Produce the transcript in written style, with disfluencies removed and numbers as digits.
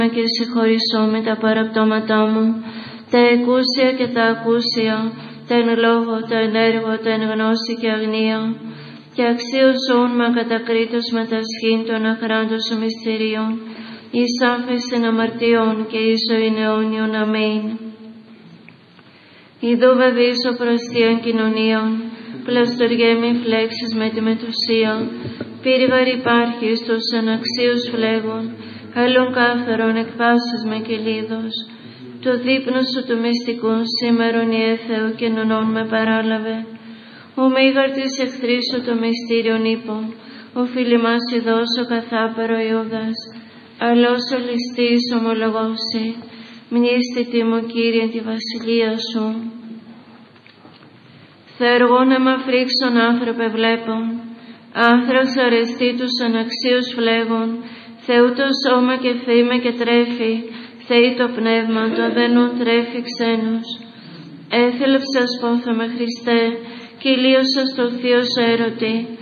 και συγχωρήσω με τα παραπτώματά μου, τα εκούσια και τα ακούσια, τα εν λόγω, τα εν έργο, τα εν γνώση και αγνία, και αξίωσον με ακατακρίτως με τα σχήν των αχράντων σου μυστηρίων, εις άφεσιν αμαρτιών και εις ζωήν αιώνιον. Αμήν. Ιδού βεβήσω προς Θείαν κοινωνίαν, πλαστοριέ μη φλέξεις με τη μετουσία, πύργαρ υπάρχει στους αναξίους φλέγων, άλλων κάφερον εκφάσεις με κυλίδος. Το δείπνο σου του μυστικού σήμερον η Θεό και νονών με παράλαβε. Ο μήγαρ της εχθρής σου το μυστήριον είπων, ο φιλημάς ειδός ο καθάπερο Ιούδας, αλλός ο ληστής ομολογώσει, μνήστη μου Κύριε τη βασιλεία σου. Θεεργόν εμα φρίξον άνθρωπε βλέπων, άνθρας αρεστή τους αναξίους φλέγων, Θεού το σώμα και φήμε και τρέφει, Θεή το πνεύμα, το δενούν τρέφει ξένους. Έθελευσας πόθο με Χριστέ, κυλίωσας το θείος έρωτη,